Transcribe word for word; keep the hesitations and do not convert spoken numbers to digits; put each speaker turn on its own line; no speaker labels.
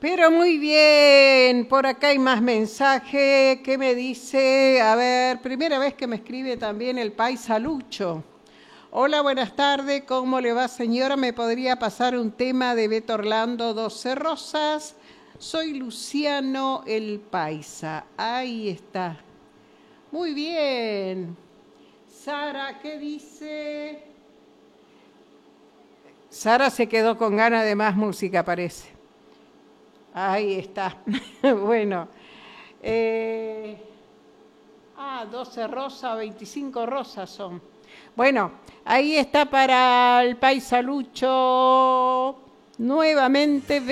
Pero muy bien, por acá hay más mensaje. ¿Qué me dice? A ver, primera vez que me escribe también el paisa Lucho. Hola, buenas tardes, ¿cómo le va, señora? ¿Me podría pasar un tema de Beto Orlando, doce Rosas? Soy Luciano el Paisa. Ahí está. Muy bien. Sara, ¿qué dice? Sara se quedó con ganas de más música, parece. Ahí está. Bueno. Eh... Ah, doce rosas, veinticinco rosas son. Bueno, ahí está para el paisalucho nuevamente.